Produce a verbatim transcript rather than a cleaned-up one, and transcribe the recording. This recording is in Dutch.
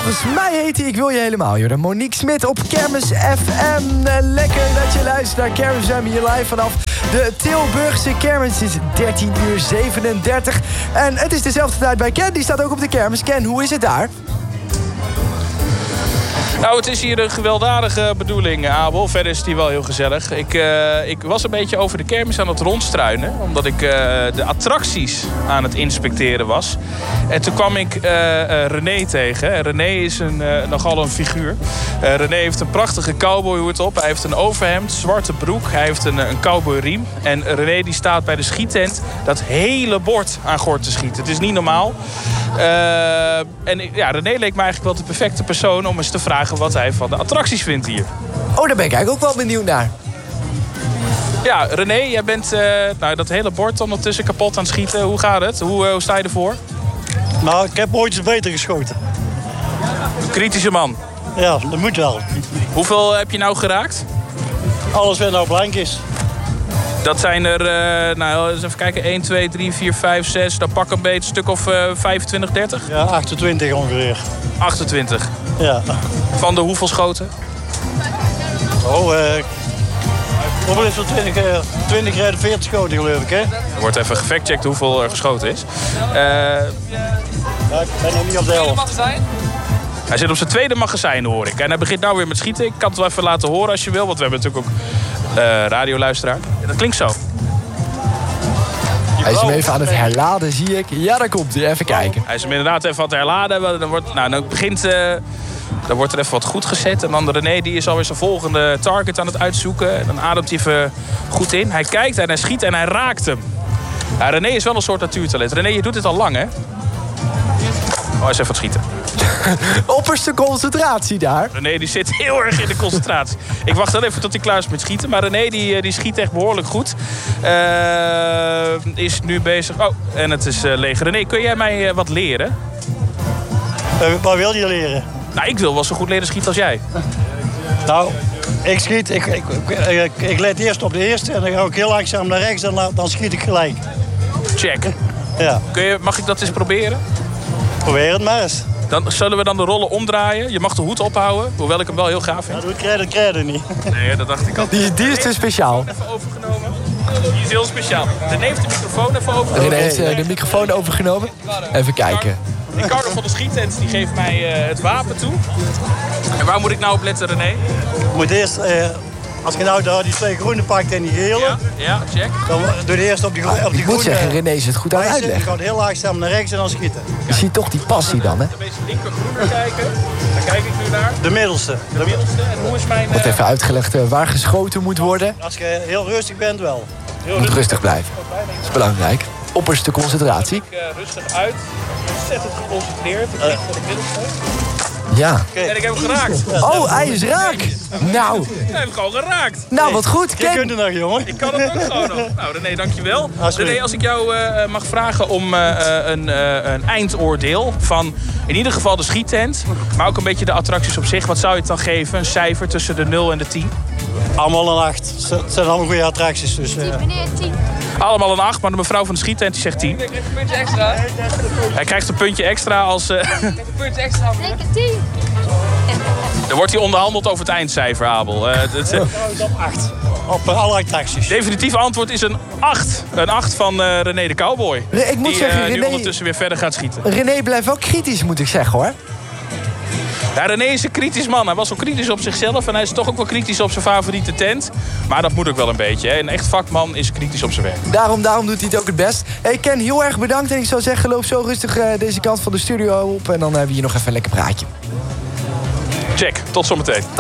Volgens mij heet hij Ik Wil Je Helemaal. Joh. Monique Smit op Kermis F M. Uh, lekker dat je luistert naar Kermis F M hier live vanaf de Tilburgse Kermis. Het is dertien uur zevenendertig. En het is dezelfde tijd bij Ken. Die staat ook op de Kermis. Ken, hoe is het daar? Nou, het is hier een gewelddadige bedoeling, Abel. Verder is het hier wel heel gezellig. Ik, uh, ik was een beetje over de kermis aan het rondstruinen. Omdat ik uh, de attracties aan het inspecteren was. En toen kwam ik uh, uh, René tegen. En René is een, uh, nogal een figuur. Uh, René heeft een prachtige cowboyhoed op. Hij heeft een overhemd, zwarte broek. Hij heeft een, een cowboyriem. En René die staat bij de schiettent dat hele bord aan gort te schieten. Het is niet normaal. Uh, en ja, René leek me eigenlijk wel de perfecte persoon om eens te vragen wat hij van de attracties vindt hier. Oh, daar ben ik eigenlijk ook wel benieuwd naar. Ja, René, jij bent uh, nou, dat hele bord ondertussen kapot aan het schieten. Hoe gaat het? Hoe, uh, hoe sta je ervoor? Nou, ik heb ooit eens beter geschoten. Een kritische man. Ja, dat moet wel. Hoeveel heb je nou geraakt? Alles wat nou blank is. Dat zijn er, uh, nou, eens even kijken, één, twee, drie, vier, vijf, zes. Dan pak een beetje een stuk of uh, vijfentwintig, dertig? Ja, achtentwintig ongeveer. achtentwintig. Ja. Van de hoeveel schoten? Oh, eh... Uh, hoeveel is het? twintig, uh, twintig rijden, veertig schoten geloof ik, hè? Er wordt even gefactcheckt hoeveel er geschoten is. Uh, ja, ik ben nog niet op de helft. Hij zit op zijn tweede magazijn, hoor ik. En hij begint nou weer met schieten. Ik kan het wel even laten horen als je wil. Want we hebben natuurlijk ook uh, radioluisteraar. Ja, dat klinkt zo. Hij is hem even aan het herladen, zie ik. Ja, daar komt hij. Even kijken. Hij is hem inderdaad even aan het herladen. Dan wordt, nou, dan begint... Uh, dan wordt er even wat goed gezet. En dan René die is alweer zijn volgende target aan het uitzoeken. En dan ademt hij even goed in. Hij kijkt en hij schiet en hij raakt hem. Ja, René is wel een soort natuurtalent. René, je doet dit al lang, hè? Oh, hij is even wat schieten. Opperste concentratie daar. René die zit heel erg in de concentratie. Ik wacht wel even tot hij klaar is met schieten. Maar René die, die schiet echt behoorlijk goed. Uh, is nu bezig. Oh, en het is uh, leeg. René, kun jij mij uh, wat leren? Uh, wat wil je leren? Nou, ik wil wel zo goed leren schieten als jij. Nou, ik schiet. Ik, ik, ik, ik, ik let eerst op de eerste. En dan ga ik heel langzaam naar rechts. En dan, dan schiet ik gelijk. Check. Ja. Kun je, mag ik dat eens proberen? Probeer het maar eens. Dan zullen we dan de rollen omdraaien. Je mag de hoed ophouden, hoewel ik hem wel heel gaaf vind. Ja, dat krijg je, krijg je niet. Nee, dat dacht ik al. Die, die is te speciaal. Even overgenomen. Die is heel speciaal. René heeft de microfoon even overgenomen. René heeft uh, de microfoon overgenomen. Even kijken. Ricardo van de Schiettent die geeft mij uh, het wapen toe. En waar moet ik nou op letten, René? Je moet eerst... Uh, Als je nou daar die twee groene pakt en die gele, ja, ja, check. Dan doe je eerst op die, op die groene. Ik moet zeggen, René is het goed aan het uitleggen. Je gaat heel langzaam naar rechts en dan schieten. Je ziet toch die passie dan, hè? Een beetje linker-groener kijken. Daar kijk ik nu naar. De middelste. De middelste. En hoe is mijn... Wordt even uitgelegd uh, waar geschoten moet worden. Als je heel rustig bent, wel. Je moet rustig blijven. Dat is belangrijk. Opperste concentratie. Ik uh, rustig uit. Ontzettend geconcentreerd. Ik richt voor de middelste. Ja. En ik heb hem geraakt. Oh, hij is raak. Nou. Ik heb hem gewoon geraakt. Nou, wat goed. Je kunt er nog, jongen. Ik kan het ook gewoon nog. Nou, René, dankjewel. René, als ik jou uh, mag vragen om uh, een, uh, een eindoordeel van in ieder geval de schiettent, maar ook een beetje de attracties op zich. Wat zou je het dan geven? Een cijfer tussen de nul en de tien? Allemaal een acht. Het zijn allemaal goede attracties. Dus, uh... tien, meneer, tien. Allemaal een acht, maar de mevrouw van de schiettent die zegt tien. Ik krijg een puntje extra. Hij krijgt een puntje extra als... Uh... Ik krijg een puntje extra. Zeker tien. Er wordt hier onderhandeld over het eindcijfer, Abel. Uh, het, uh... op acht. Op uh, alle attracties. Definitief antwoord is een acht. Een acht van uh, René de Cowboy. Nee, ik moet die zeggen, uh, nu René... ondertussen weer verder gaat schieten. René blijft wel kritisch, moet ik zeggen, hoor. Ja, René is een kritisch man. Hij was wel kritisch op zichzelf en hij is toch ook wel kritisch op zijn favoriete tent. Maar dat moet ook wel een beetje. Hè? Een echt vakman is kritisch op zijn werk. Daarom, daarom doet hij het ook het best. Hey Ken, heel erg bedankt. En ik zou zeggen, loop zo rustig uh, deze kant van de studio op. En dan hebben we hier nog even een lekker praatje. Check, tot zometeen.